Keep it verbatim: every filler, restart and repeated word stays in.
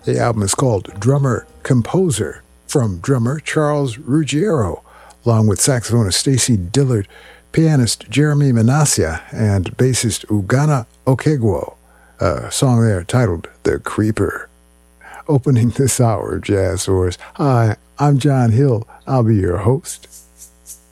The album is called Drummer Composer, from drummer Charles Ruggiero, along with saxophonist Stacy Dillard, pianist Jeremy Manassia, and bassist Ugana Okegwo. A song there titled The Creeper. Opening this hour of Jazz Source, hi, I'm John Hill. I'll be your host.